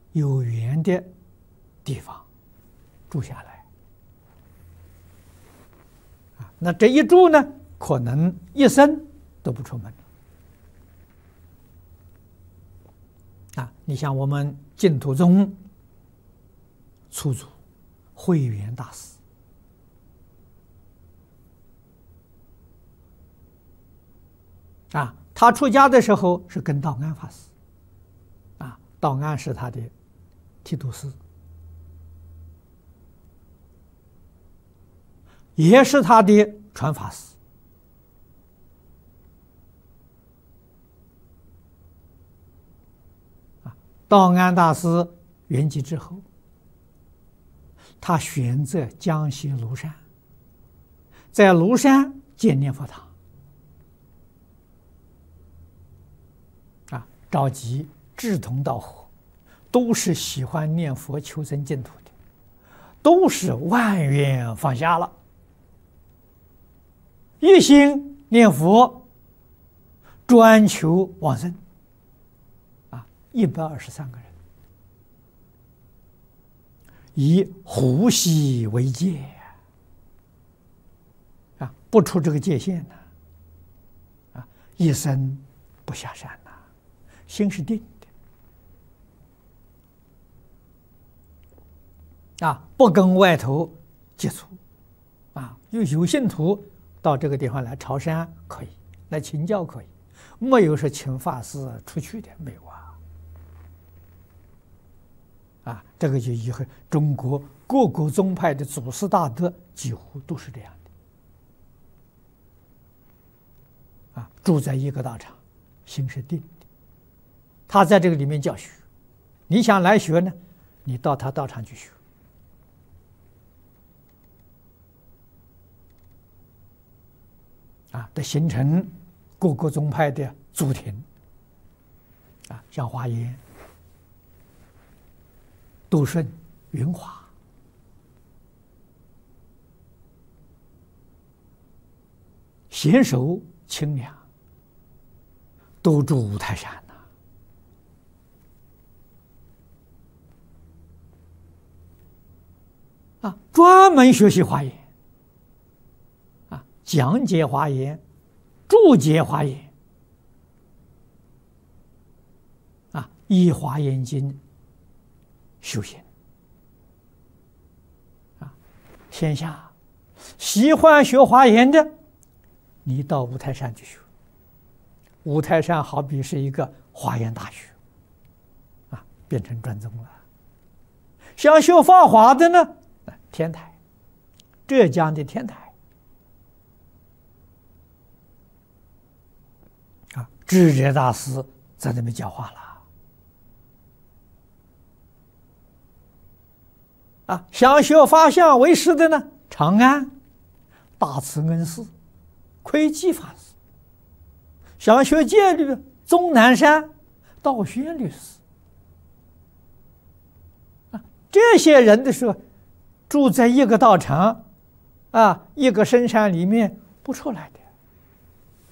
有缘的地方住下来。那这一住呢，可能一生都不出门。你像我们净土宗初祖慧远大师，他出家的时候是跟道安法师，道安是他的剃度师，也是他的传法师。道安大师圆寂之后，他选择江西庐山，在庐山建念佛堂，召集志同道合，都是喜欢念佛求生净土的，都是万缘放下了，一心念佛，专求往生。123个人，以呼吸为界，不出这个界限呢，一生不下山呐，心是定的，不跟外头接触，有信徒到这个地方来朝山可以，来请教可以，没有说请法师出去的，没有这个就以后中国各个宗派的祖师大德几乎都是这样的，住在一个道场，心是定的。他在这个里面教学，你想来学呢，你到他道场去学。的形成各个宗派的祖庭，像华严、杜顺、云华，贤首清凉，都住五台山专门学习华严，讲解华严，注解华严，依华严经修行，天下喜欢学华严的，你到五台山去学。五台山好比是一个华严大学，变成专宗了。想学法华的呢，天台，浙江的天台，智者大师在那边教化了。想学法相为师的呢，长安大慈恩师窥基法师；想学戒律，终南山道宣律师。这些人的时候，住在一个道场，一个深山里面不出来的。